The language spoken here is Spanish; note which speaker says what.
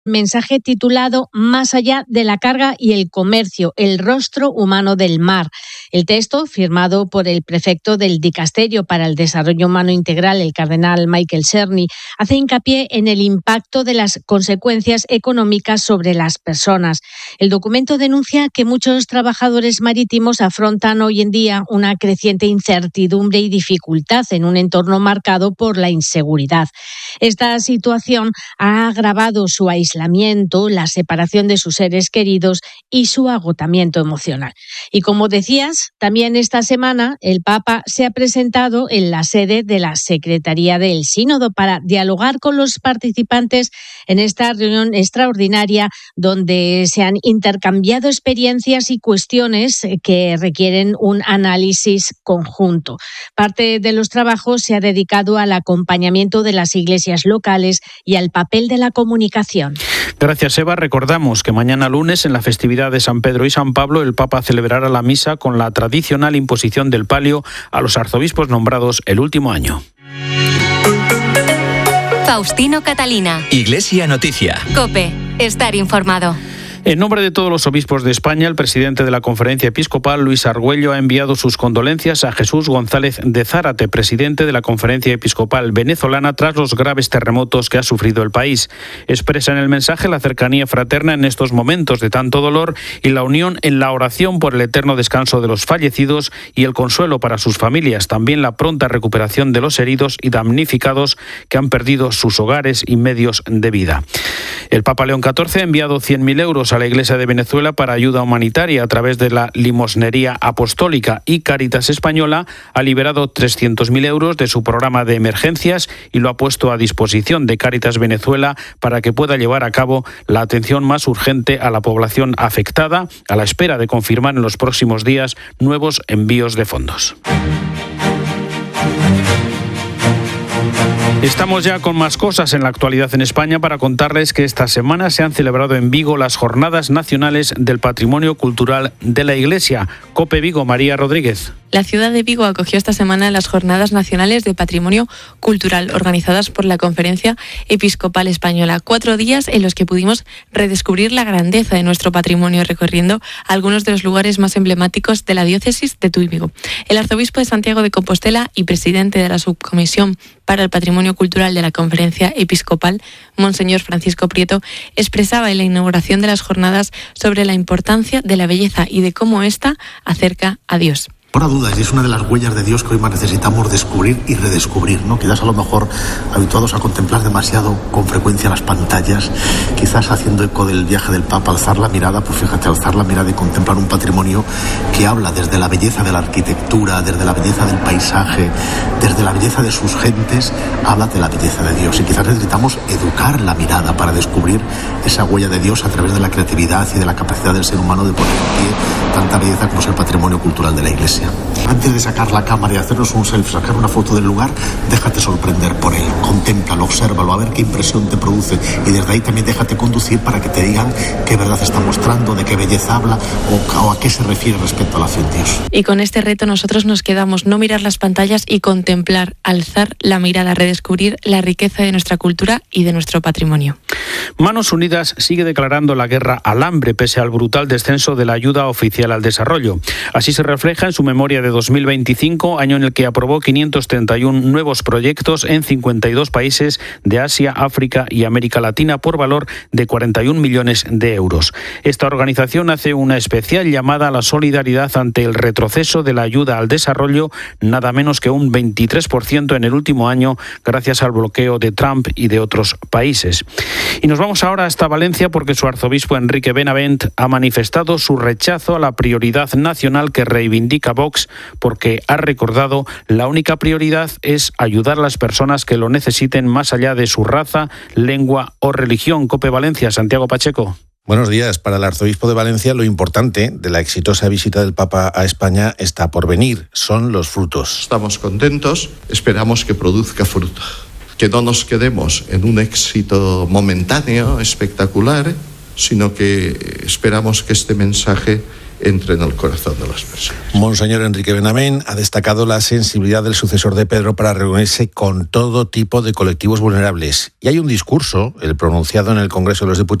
Speaker 1: Mensaje titulado Más allá de la carga y el comercio, el rostro humano del mar. El texto, firmado por el prefecto del Dicasterio para el Desarrollo Humano Integral, el cardenal Michael Cerny, hace hincapié en el impacto de las consecuencias económicas sobre las personas. El documento denuncia que muchos trabajadores marítimos afrontan hoy en día una creciente incertidumbre y dificultad en un entorno marcado por la inseguridad. Esta situación ha agravado su aislamiento, la separación de sus seres queridos y su agotamiento emocional. Y como decías, también esta semana el Papa se ha presentado en la sede de la Secretaría del Sínodo para dialogar con los participantes en esta reunión extraordinaria donde se han intercambiado experiencias y cuestiones que requieren un análisis conjunto. Parte de los trabajos se ha dedicado al acompañamiento de las iglesias locales y al papel de la comunicación.
Speaker 2: Gracias, Eva. Recordamos que mañana lunes, en la festividad de San Pedro y San Pablo, el Papa celebrará la misa con la tradicional imposición del palio a los arzobispos nombrados el último año.
Speaker 3: Faustino Catalina.
Speaker 4: Iglesia Noticia.
Speaker 3: COPE. Estar informado.
Speaker 2: En nombre de todos los obispos de España, el presidente de la Conferencia Episcopal, Luis Argüello, ha enviado sus condolencias a Jesús González de Zárate, presidente de la Conferencia Episcopal venezolana, tras los graves terremotos que ha sufrido el país. Expresa en el mensaje la cercanía fraterna en estos momentos de tanto dolor y la unión en la oración por el eterno descanso de los fallecidos y el consuelo para sus familias, también la pronta recuperación de los heridos y damnificados que han perdido sus hogares y medios de vida. El Papa León XIV ha enviado 100.000 euros a la Iglesia de Venezuela para ayuda humanitaria a través de la limosnería apostólica, y Cáritas Española ha liberado 300.000 euros de su programa de emergencias y lo ha puesto a disposición de Cáritas Venezuela para que pueda llevar a cabo la atención más urgente a la población afectada, a la espera de confirmar en los próximos días nuevos envíos de fondos. Estamos ya con más cosas en la actualidad en España para contarles que esta semana se han celebrado en Vigo las Jornadas Nacionales del Patrimonio Cultural de la Iglesia. COPE Vigo, María Rodríguez.
Speaker 5: La ciudad de Vigo acogió esta semana las Jornadas Nacionales de Patrimonio Cultural, organizadas por la Conferencia Episcopal Española. 4 días en los que pudimos redescubrir la grandeza de nuestro patrimonio, recorriendo algunos de los lugares más emblemáticos de la diócesis de Tuy Vigo. El arzobispo de Santiago de Compostela y presidente de la Subcomisión para el Patrimonio Cultural de la Conferencia Episcopal, Monseñor Francisco Prieto, expresaba en la inauguración de las jornadas sobre la importancia de la belleza y de cómo ésta acerca a Dios.
Speaker 6: Por dudas, y es una de las huellas de Dios que hoy más necesitamos descubrir y redescubrir, ¿no? Quizás a lo mejor habituados a contemplar demasiado con frecuencia las pantallas, quizás haciendo eco del viaje del Papa, alzar la mirada, pues fíjate, alzar la mirada y contemplar un patrimonio que habla desde la belleza de la arquitectura, desde la belleza del paisaje, desde la belleza de sus gentes, habla de la belleza de Dios. Y quizás necesitamos educar la mirada para descubrir esa huella de Dios a través de la creatividad y de la capacidad del ser humano de poner en pie tanta belleza como es el patrimonio cultural de la Iglesia. Antes de sacar la cámara y hacernos un selfie, sacar una foto del lugar, déjate sorprender por él, contémplalo, obsérvalo, a ver qué impresión te produce, y desde ahí también déjate conducir para que te digan qué verdad está mostrando, de qué belleza habla o a qué se refiere respecto a la fe en Dios.
Speaker 5: Y con este reto nosotros nos quedamos, no mirar las pantallas y contemplar, alzar la mirada, redescubrir la riqueza de nuestra cultura y de nuestro patrimonio.
Speaker 2: Manos Unidas sigue declarando la guerra al hambre pese al brutal descenso de la ayuda oficial al desarrollo. Así se refleja en su memoria de 2025, año en el que aprobó 531 nuevos proyectos en 52 países de Asia, África y América Latina por valor de 41 millones de euros. Esta organización hace una especial llamada a la solidaridad ante el retroceso de la ayuda al desarrollo, nada menos que un 23% en el último año, gracias al bloqueo de Trump y de otros países. Y nos vamos ahora hasta Valencia porque su arzobispo Enrique Benavent ha manifestado su rechazo a la prioridad nacional que reivindica Vox, porque ha recordado la única prioridad es ayudar a las personas que lo necesiten más allá de su raza, lengua o religión. COPE Valencia, Santiago Pacheco.
Speaker 7: Buenos días. Para el arzobispo de Valencia, lo importante de la exitosa visita del Papa a España está por venir, son los frutos.
Speaker 8: Estamos contentos, esperamos que produzca fruto. Que no nos quedemos en un éxito momentáneo, espectacular, sino que esperamos que este mensaje entre en el corazón de las personas.
Speaker 7: Monseñor Enrique Benamén ha destacado la sensibilidad del sucesor de Pedro para reunirse con todo tipo de colectivos vulnerables. Y hay un discurso, el pronunciado en el Congreso de los Diputados,